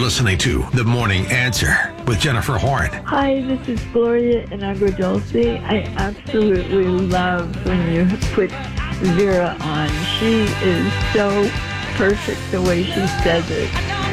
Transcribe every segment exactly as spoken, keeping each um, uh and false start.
listening to The Morning Answer with Jennifer Horn. Hi, this is Gloria in Agua Dulce. I absolutely love when you put Vera on. She is so perfect the way she says it.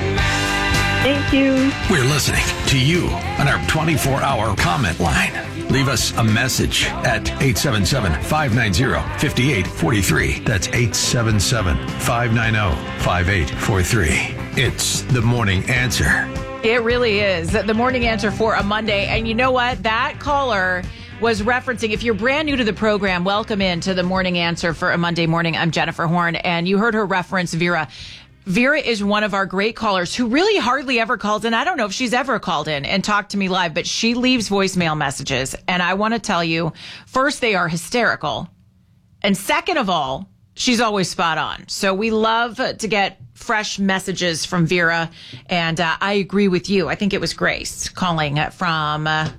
Thank you. We're listening to you on our twenty-four hour comment line. Leave us a message at eight seven seven, five nine zero, five eight four three. That's eight seven seven, five nine zero, five eight four three. It's The Morning Answer. It really is. The Morning Answer for a Monday. And you know what? That caller was referencing, if you're brand new to the program, welcome in to The Morning Answer for a Monday morning. I'm Jennifer Horn, and you heard her reference Vera. Vera is one of our great callers who really hardly ever calls in. I don't know if she's ever called in and talked to me live, but she leaves voicemail messages. And I want to tell you, first, they are hysterical. And second of all, she's always spot on. So we love to get fresh messages from Vera. And uh, I agree with you. I think it was Grace calling from uh,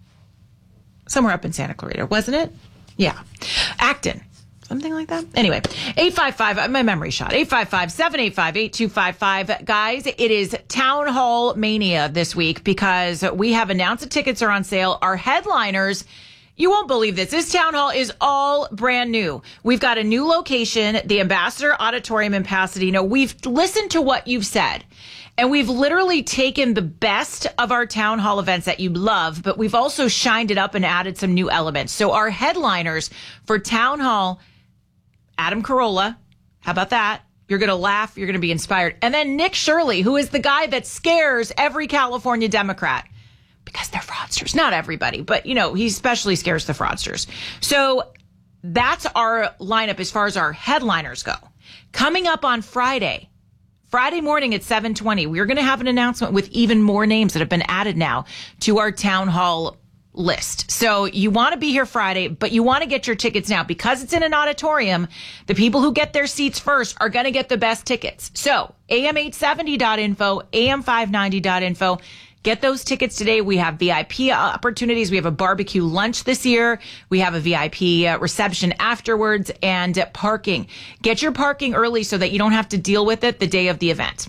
somewhere up in Santa Clarita, wasn't it? Yeah. Acton. Something like that. Anyway, eight five five, my memory shot, eight five five, seven eight five, eight two five five. Guys, it is Town Hall Mania this week because we have announced the tickets are on sale. Our headliners, you won't believe this. This town hall is all brand new. We've got a new location, the Ambassador Auditorium in Pasadena. We've listened to what you've said. And we've literally taken the best of our town hall events that you love, but we've also shined it up and added some new elements. So our headliners for Town Hall, Adam Carolla. How about that? You're going to laugh. You're going to be inspired. And then Nick Shirley, who is the guy that scares every California Democrat because they're fraudsters. Not everybody, but, you know, he especially scares the fraudsters. So that's our lineup as far as our headliners go. Coming up on Friday, Friday morning at seven twenty, we're going to have an announcement with even more names that have been added now to our town hall list. So you want to be here Friday, but you want to get your tickets now because it's in an auditorium. The people who get their seats first are going to get the best tickets. So A M eight seventy dot info, A M five ninety dot info. Get those tickets today. We have V I P opportunities. We have a barbecue lunch this year. We have a V I P uh, reception afterwards and uh, parking. Get your parking early so that you don't have to deal with it the day of the event.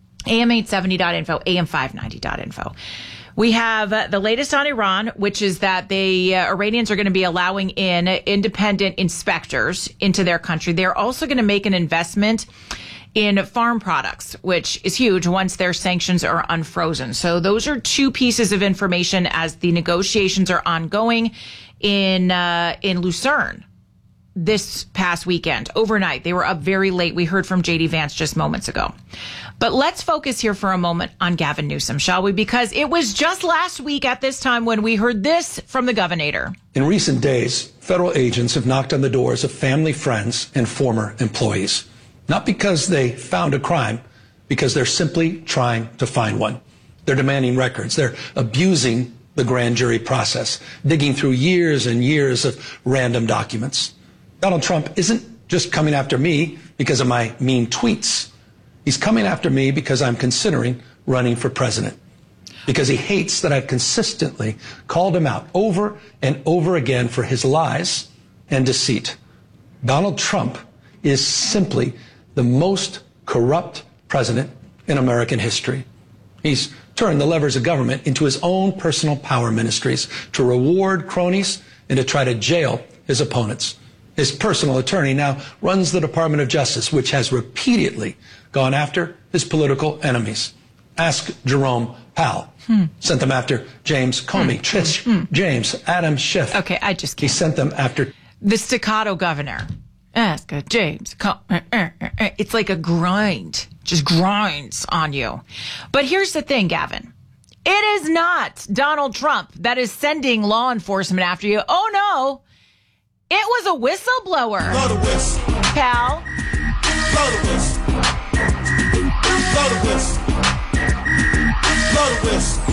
A M eight seventy dot info, A M five ninety dot info. We have uh, the latest on Iran, which is that the uh, Iranians are going to be allowing in independent inspectors into their country. They're also going to make an investment in farm products, which is huge once their sanctions are unfrozen. So those are two pieces of information as the negotiations are ongoing in uh, in Lucerne this past weekend. Overnight, they were up very late. We heard from J D Vance just moments ago. But let's focus here for a moment on Gavin Newsom, shall we? Because it was just last week at this time when we heard this from the governor. In recent days, federal agents have knocked on the doors of family, friends, and former employees. Not because they found a crime, because they're simply trying to find one. They're demanding records. They're abusing the grand jury process, digging through years and years of random documents. Donald Trump isn't just coming after me because of my mean tweets. He's coming after me because I'm considering running for president. Because he hates that I've consistently called him out over and over again for his lies and deceit. Donald Trump is simply the most corrupt president in American history. He's turned the levers of government into his own personal power ministries to reward cronies and to try to jail his opponents. His personal attorney now runs the Department of Justice, which has repeatedly gone after his political enemies. Ask Jerome Powell. Hmm. Sent them after James Comey, hmm. Trish hmm. James, Adam Schiff. Okay, I just can't. He sent them after the staccato governor. Ask James Comey. It's like a grind, just grinds on you. But here's the thing, Gavin. It is not Donald Trump that is sending law enforcement after you. Oh, no. It was a whistleblower. Blow the whistle. Pal. Blow the whistle. Blow the whistle. Blow the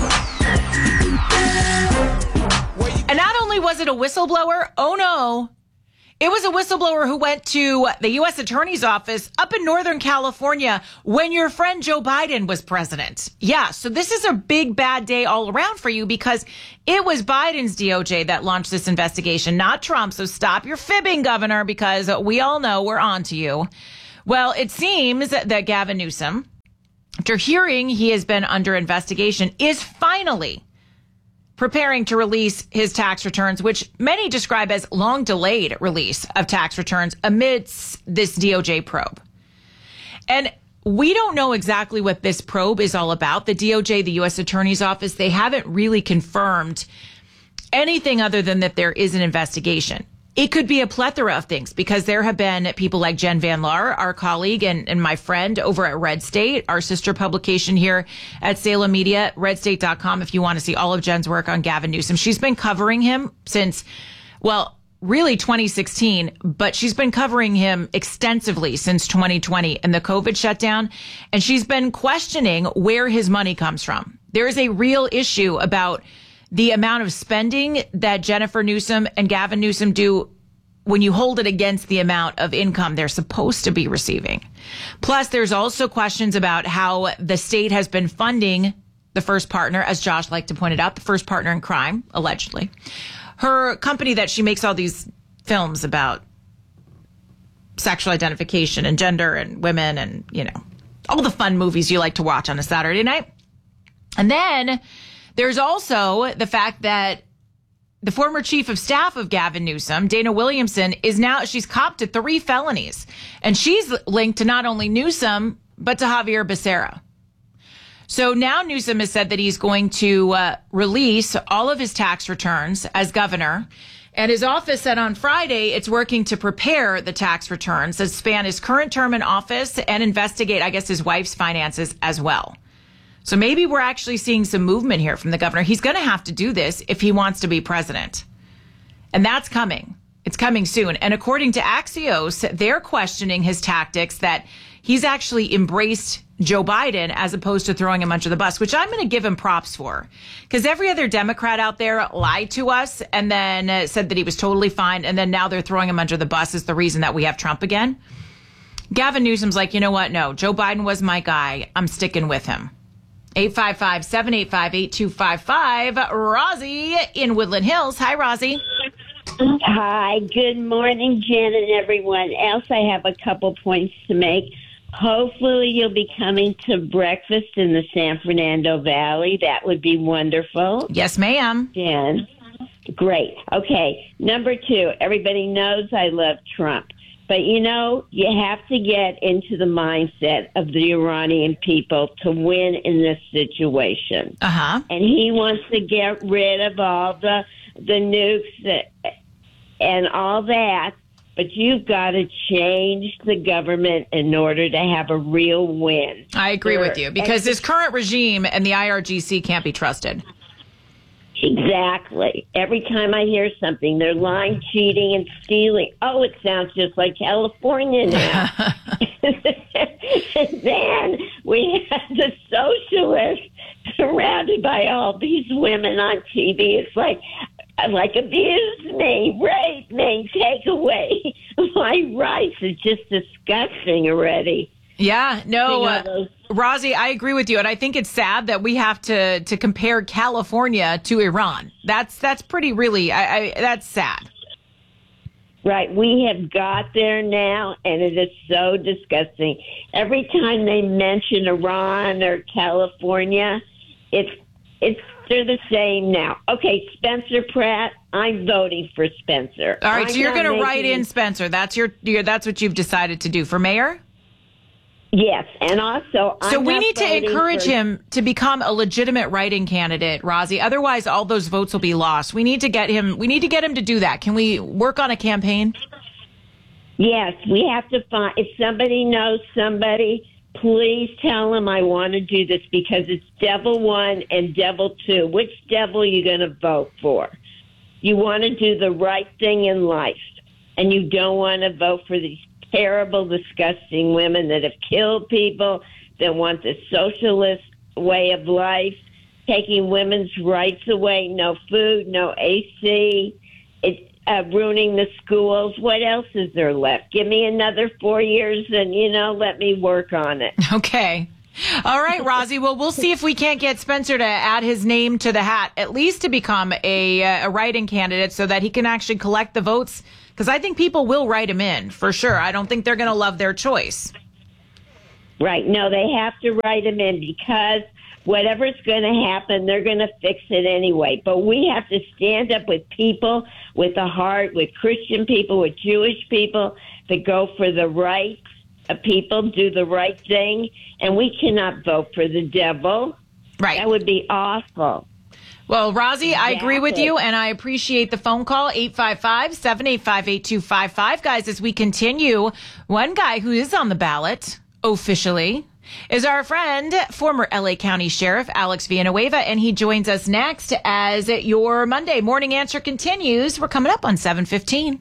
whistle. And not only was it a whistleblower, oh no, it was a whistleblower who went to the U S Attorney's Office up in Northern California when your friend Joe Biden was president. Yeah, so this is a big bad day all around for you because it was Biden's D O J that launched this investigation, not Trump. So stop your fibbing, Governor, because we all know we're on to you. Well, it seems that Gavin Newsom after hearing he has been under investigation, is finally preparing to release his tax returns, which many describe as long delayed release of tax returns amidst this D O J probe. And we don't know exactly what this probe is all about. The D O J, the U S Attorney's Office, they haven't really confirmed anything other than that there is an investigation. It could be a plethora of things because there have been people like Jen Van Laar, our colleague and, and my friend over at Red State, our sister publication here at Salem Media, red state dot com, if you want to see all of Jen's work on Gavin Newsom. She's been covering him since, well, really twenty sixteen, but she's been covering him extensively since twenty twenty and the COVID shutdown. And she's been questioning where his money comes from. There is a real issue about the amount of spending that Jennifer Newsom and Gavin Newsom do when you hold it against the amount of income they're supposed to be receiving. Plus, there's also questions about how the state has been funding the first partner, as Josh liked to point it out, the first partner in crime, allegedly. Her company that she makes all these films about sexual identification and gender and women and, you know, all the fun movies you like to watch on a Saturday night. And then there's also the fact that the former chief of staff of Gavin Newsom, Dana Williamson, is now, she's copped to three felonies. And she's linked to not only Newsom, but to Javier Becerra. So now Newsom has said that he's going to uh, release all of his tax returns as governor. And his office said on Friday it's working to prepare the tax returns that span his current term in office and investigate, I guess, his wife's finances as well. So maybe we're actually seeing some movement here from the governor. He's going to have to do this if he wants to be president. And that's coming. It's coming soon. And according to Axios, they're questioning his tactics that he's actually embraced Joe Biden as opposed to throwing him under the bus, which I'm going to give him props for. Because every other Democrat out there lied to us and then uh, said that he was totally fine. And then now they're throwing him under the bus is the reason that we have Trump again. Gavin Newsom's like, you know what? No, Joe Biden was my guy. I'm sticking with him. eight five five, seven eight five, eight two five five. Rosie in Woodland Hills. Hi, Rosie. Hi. Good morning, Jen and everyone else. I have a couple points to make. Hopefully you'll be coming to breakfast in the San Fernando Valley. That would be wonderful. Yes, ma'am. Jen. Great. Okay. Number two, everybody knows I love Trump. But, you know, you have to get into the mindset of the Iranian people to win in this situation. Uh-huh. And he wants to get rid of all the the nukes and all that. But you've got to change the government in order to have a real win. I agree There- with you because this current regime and the I R G C can't be trusted. Exactly. Every time I hear something, they're lying, cheating, and stealing. Oh, it sounds just like California now. And then we have the socialists surrounded by all these women on T V. It's like, like abuse me, rape me, take away my rights. It's just disgusting already. Yeah, no, You know, uh, those- Rosie, I agree with you. And I think it's sad that we have to, to compare California to Iran. That's that's pretty really, I, I, that's sad. Right. We have got there now, and it is so disgusting. Every time they mention Iran or California, it's it's they're the same now. Okay, Spencer Pratt, I'm voting for Spencer. All right, I'm so you're not going to write making- in Spencer. That's your, your, that's what you've decided to do for mayor? Yes, and also So I'm we not need to voting encourage for- him to become a legitimate writing candidate, Rosie. Otherwise, all those votes will be lost. We need to get him. We need to get him to do that. Can we work on a campaign? Yes, we have to find. If somebody knows somebody, please tell them I want to do this because it's devil one and devil two. Which devil are you going to vote for? You want to do the right thing in life, and you don't want to vote for these terrible, disgusting women that have killed people, that want the socialist way of life, taking women's rights away, no food, no A C, it, uh, ruining the schools. What else is there left? Give me another four years and, you know, let me work on it. Okay. All right, Rosie. Well, we'll see if we can't get Spencer to add his name to the hat, at least to become a, uh, a write-in candidate so that he can actually collect the votes. Because I think people will write him in, for sure. I don't think they're going to love their choice. Right. No, they have to write them in because whatever's going to happen, they're going to fix it anyway. But we have to stand up with people with a heart, with Christian people, with Jewish people that go for the rights of people, do the right thing. And we cannot vote for the devil. Right. That would be awful. Well, Rosie, I Exactly. agree with you, and I appreciate the phone call, eight five five, seven eight five, eight two five five. Guys, as we continue, one guy who is on the ballot officially is our friend, former L A County Sheriff Alex Villanueva, and he joins us next as your Monday Morning Answer continues. We're coming up on seven fifteen.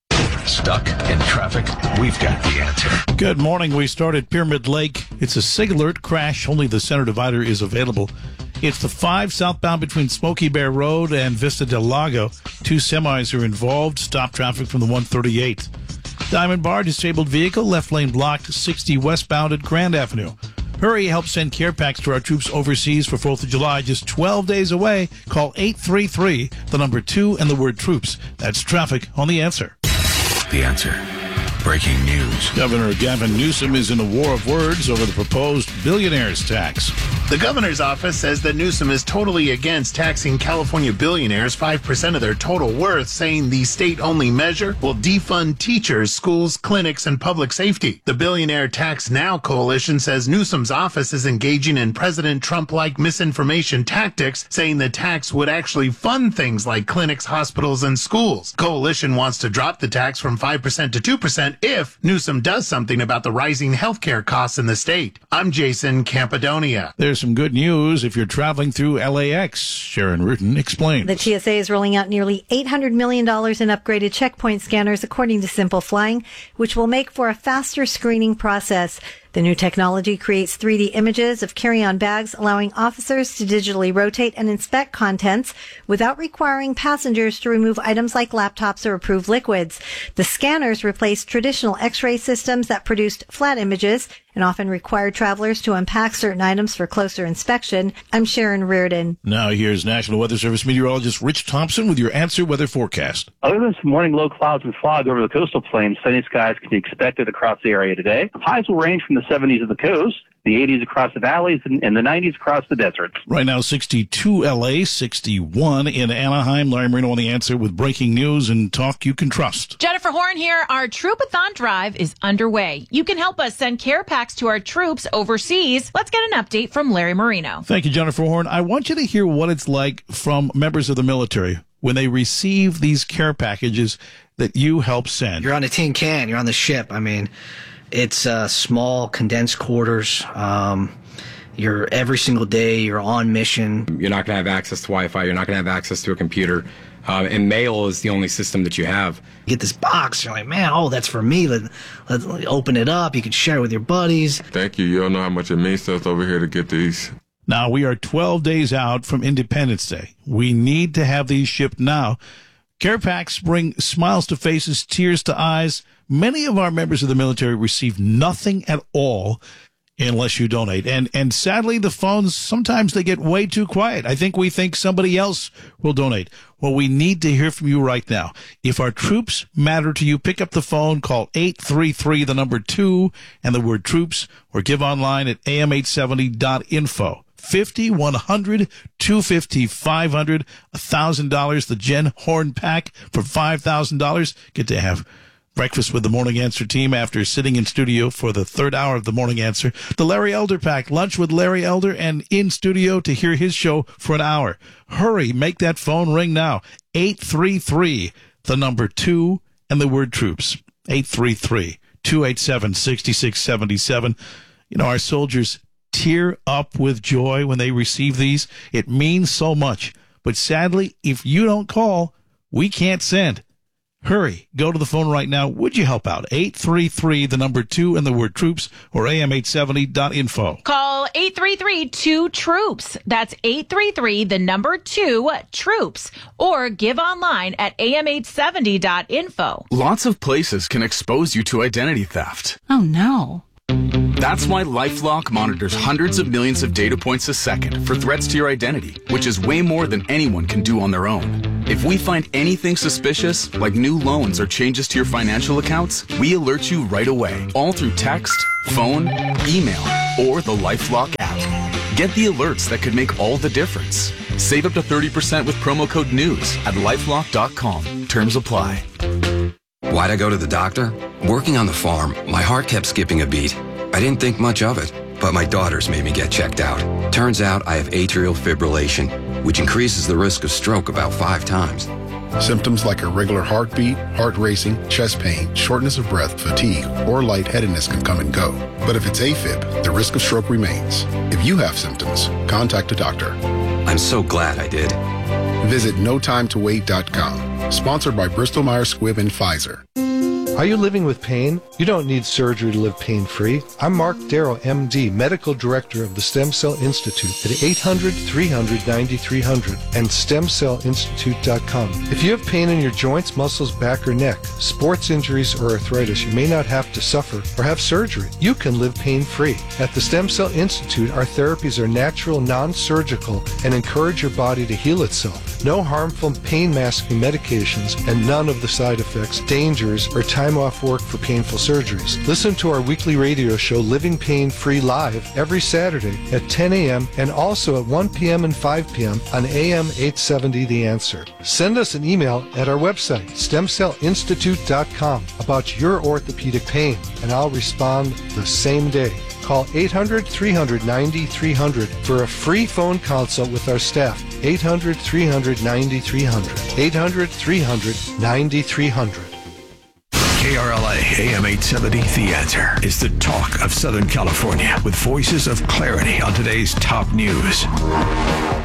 Stuck in traffic? We've got the answer. Good morning. We start at Pyramid Lake. It's a SIG alert crash. Only the center divider is available. It's the five southbound between Smoky Bear Road and Vista del Lago. Two semis are involved. Stop traffic from the one thirty-eight. Diamond Bar, disabled vehicle, left lane blocked, sixty westbound at Grand Avenue. Hurry, help send care packs to our troops overseas for fourth of July. Just twelve days away. Call eight three three, the number two, and the word troops. That's traffic on The Answer. The Answer. Breaking news. Governor Gavin Newsom is in a war of words over the proposed billionaires tax. The governor's office says that Newsom is totally against taxing California billionaires five percent of their total worth, saying the state-only measure will defund teachers, schools, clinics, and public safety. The Billionaire Tax Now coalition says Newsom's office is engaging in President Trump-like misinformation tactics, saying the tax would actually fund things like clinics, hospitals, and schools. Coalition wants to drop the tax from five percent to two percent if Newsom does something about the rising healthcare costs in the state. I'm Jason Campidonia. There's some good news if you're traveling through L A X. Sharon Rutan explains. The T S A is rolling out nearly eight hundred million dollars in upgraded checkpoint scanners, according to Simple Flying, which will make for a faster screening process. The new technology creates three D images of carry-on bags, allowing officers to digitally rotate and inspect contents without requiring passengers to remove items like laptops or approved liquids. The scanners replace traditional X-ray systems that produced flat images and often required travelers to unpack certain items for closer inspection. I'm Sharon Reardon. Now here's National Weather Service meteorologist Rich Thompson with your Answer Weather forecast. Other than some morning low clouds and fog over the coastal plains, sunny skies can be expected across the area today. Highs will range from the seventies at the coast, the eighties across the valleys, and, and the nineties across the deserts. Right now, sixty-two L A, sixty-one in Anaheim. Larry Marino on The Answer with breaking news and talk you can trust. Jennifer Horn here. Our Troopathon drive is underway. You can help us send care packs to our troops overseas. Let's get an update from Larry Marino. Thank you, Jennifer Horn. I want you to hear what it's like from members of the military when they receive these care packages that you help send. You're on a tin can. You're on the ship. I mean, it's uh, small, condensed quarters. Um, you're every single day, you're on mission. You're not going to have access to Wi-Fi. You're not going to have access to a computer. Uh, and mail is the only system that you have. You get this box. You're like, man, oh, that's for me. Let, let's open it up. You can share it with your buddies. Thank you. You don't know how much it means to us over here to get these. Now, we are twelve days out from Independence Day. We need to have these shipped now. Care packs bring smiles to faces, tears to eyes. Many of our members of the military receive nothing at all unless you donate. And and sadly, the phones, sometimes they get way too quiet. I think we think somebody else will donate. Well, we need to hear from you right now. If our troops matter to you, pick up the phone, call eight three three, the number two, and the word troops, or give online at A M eight seventy dot info. fifty, one hundred, two fifty, five hundred, one thousand dollars. The Jen Horn pack for five thousand dollars. Get to have breakfast with the Morning Answer team after sitting in studio for the third hour of the Morning Answer. The Larry Elder pack, lunch with Larry Elder, and in studio to hear his show for an hour. Hurry, make that phone ring now. eight three three, the number two, and the word troops. eight three three, two eight seven, six six seven seven. You know, our soldiers tear up with joy when they receive these. It means so much. But sadly, if you don't call, we can't send. Hurry, go to the phone right now. Would you help out? eight three three, the number two, and the word troops, or A M eight seventy dot info. Call eight three three, two, troops. That's eight three three, the number two, troops. Or give online at A M eight seventy dot info. Lots of places can expose you to identity theft. Oh, no. That's why LifeLock monitors hundreds of millions of data points a second for threats to your identity, which is way more than anyone can do on their own. If we find anything suspicious, like new loans or changes to your financial accounts, we alert you right away, all through text, phone, email, or the LifeLock app. Get the alerts that could make all the difference. Save up to thirty percent with promo code NEWS at lifelock dot com. Terms apply. Why'd I go to the doctor? Working on the farm, my heart kept skipping a beat. I didn't think much of it, but my daughters made me get checked out. Turns out I have atrial fibrillation, which increases the risk of stroke about five times. Symptoms like irregular heartbeat, heart racing, chest pain, shortness of breath, fatigue, or lightheadedness can come and go. But if it's AFib, the risk of stroke remains. If you have symptoms, contact a doctor. I'm so glad I did. Visit no time to wait dot com. Sponsored by Bristol Myers Squibb and Pfizer. Are you living with pain? You don't need surgery to live pain-free. I'm Mark Darrow, M D, Medical Director of the Stem Cell Institute at eight hundred, three hundred, ninety-three hundred and stem cell institute dot com. If you have pain in your joints, muscles, back, or neck, sports injuries, or arthritis, you may not have to suffer or have surgery. You can live pain-free. At the Stem Cell Institute, our therapies are natural, non-surgical, and encourage your body to heal itself. No harmful pain-masking medications and none of the side effects, dangers, or time off work for painful surgeries. Listen to our weekly radio show, Living Pain Free, live every Saturday at ten a.m. and also at one p.m. and five p.m. on A M eight seventy The Answer. Send us an email at our website, stem cell institute dot com, about your orthopedic pain, and I'll respond the same day. Call eight hundred, three hundred, ninety-three hundred for a free phone consult with our staff. eight hundred, three hundred, ninety-three hundred. eight hundred, three hundred, ninety-three hundred. K R L A A M eight seventy The Answer is the talk of Southern California with voices of clarity on today's top news.